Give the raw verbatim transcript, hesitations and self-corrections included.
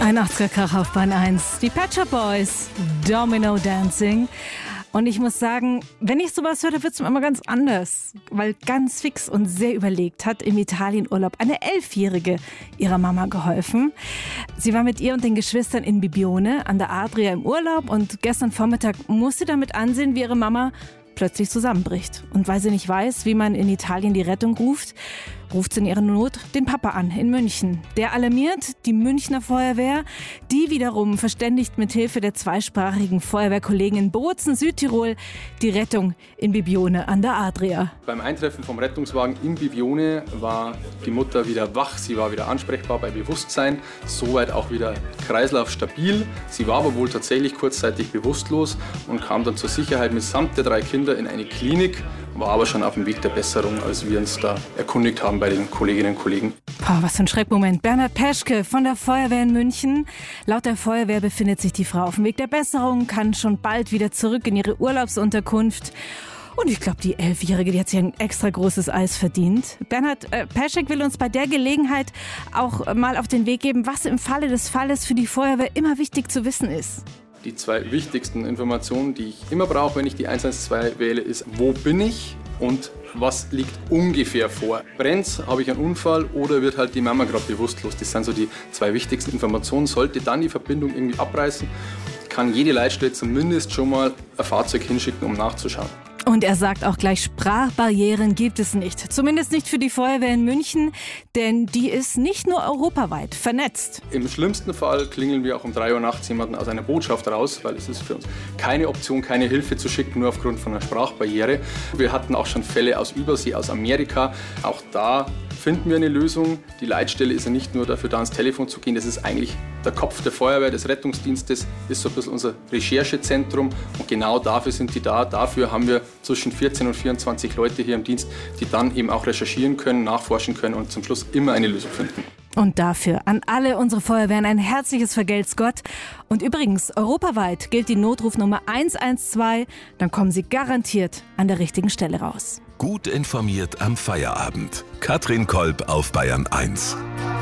Ein achtziger-Krach auf Bahn eins. Die Pet Shop Boys, Domino Dancing. Und ich muss sagen, wenn ich sowas höre, wird es mir immer ganz anders. Weil ganz fix und sehr überlegt hat im Italienurlaub eine Elfjährige ihrer Mama geholfen. Sie war mit ihr und den Geschwistern in Bibione an der Adria im Urlaub und gestern Vormittag musste sie damit ansehen, wie ihre Mama plötzlich zusammenbricht. Und weil sie nicht weiß, wie man in Italien die Rettung ruft, ruft sie in ihrer Not den Papa an in München. Der alarmiert die Münchner Feuerwehr, die wiederum verständigt mit Hilfe der zweisprachigen Feuerwehrkollegen in Bozen, Südtirol, die Rettung in Bibione an der Adria. Beim Eintreffen vom Rettungswagen in Bibione war die Mutter wieder wach, sie war wieder ansprechbar bei Bewusstsein, soweit auch wieder kreislaufstabil. Sie war aber wohl tatsächlich kurzzeitig bewusstlos und kam dann zur Sicherheit mitsamt der drei Kinder in eine Klinik, war aber schon auf dem Weg der Besserung, als wir uns da erkundigt haben bei den Kolleginnen und Kollegen. Boah, was für ein Schreckmoment. Bernhard Peschke von der Feuerwehr in München. Laut der Feuerwehr befindet sich die Frau auf dem Weg der Besserung, kann schon bald wieder zurück in ihre Urlaubsunterkunft. Und ich glaube, die Elfjährige, die hat sich ein extra großes Eis verdient. Bernhard äh, Peschke will uns bei der Gelegenheit auch mal auf den Weg geben, was im Falle des Falles für die Feuerwehr immer wichtig zu wissen ist. Die zwei wichtigsten Informationen, die ich immer brauche, wenn ich die eins eins zwei wähle, ist, wo bin ich und was liegt ungefähr vor. Brennt's, habe ich einen Unfall oder wird halt die Mama gerade bewusstlos? Das sind so die zwei wichtigsten Informationen. Sollte dann die Verbindung irgendwie abreißen, kann jede Leitstelle zumindest schon mal ein Fahrzeug hinschicken, um nachzuschauen. Und er sagt auch gleich, Sprachbarrieren gibt es nicht. Zumindest nicht für die Feuerwehr in München, denn die ist nicht nur europaweit vernetzt. Im schlimmsten Fall klingeln wir auch um drei Uhr nachts jemanden aus einer Botschaft raus, weil es ist für uns keine Option, keine Hilfe zu schicken, nur aufgrund von einer Sprachbarriere. Wir hatten auch schon Fälle aus Übersee, aus Amerika. Auch da finden wir eine Lösung. Die Leitstelle ist ja nicht nur dafür da, ans Telefon zu gehen. Das ist eigentlich der Kopf der Feuerwehr, des Rettungsdienstes, ist so ein bisschen unser Recherchezentrum. Und genau dafür sind die da. Dafür haben wir zwischen vierzehn und vierundzwanzig Leute hier im Dienst, die dann eben auch recherchieren können, nachforschen können und zum Schluss immer eine Lösung finden. Und dafür an alle unsere Feuerwehren ein herzliches Vergelt's Gott. Und übrigens, europaweit gilt die Notrufnummer eins eins zwei, dann kommen Sie garantiert an der richtigen Stelle raus. Gut informiert am Feierabend. Katrin Kolb auf Bayern eins.